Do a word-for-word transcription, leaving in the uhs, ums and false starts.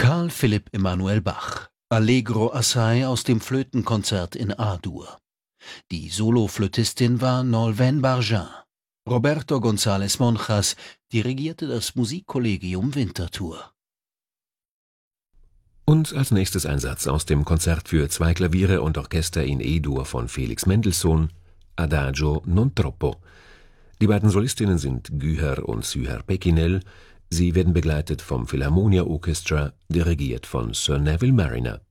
Carl Philipp Emanuel Bach, Allegro assai aus dem Flötenkonzert in A-Dur. Die Soloflötistin war Nolwenn Barjin. Roberto González Monjas dirigierte das Musikkollegium Winterthur. Und als nächstes ein Satz aus dem Konzert für zwei Klaviere und Orchester in E-Dur von Felix Mendelssohn, Adagio non troppo. Die beiden Solistinnen sind Güher und Süher Pekinel. Sie werden begleitet vom Philharmonia Orchestra, dirigiert von Sir Neville Marriner.